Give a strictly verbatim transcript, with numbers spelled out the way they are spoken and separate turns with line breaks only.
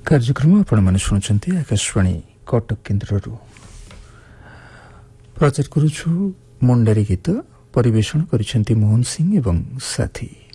କାର୍ଯ୍ୟକ୍ରମ ଆପଣମାନେ ଶୁଣୁଛନ୍ତି ଆକାଶବାଣୀ କଟକ କେନ୍ଦ୍ରରୁ। ପ୍ରଚାର କରୁଛୁ ମୁଣ୍ଡାରୀ ଗୀତ। ପରିବେଷଣ କରିଛନ୍ତି ମୋହନ ସିଂ ଏବଂ ସାଥୀ।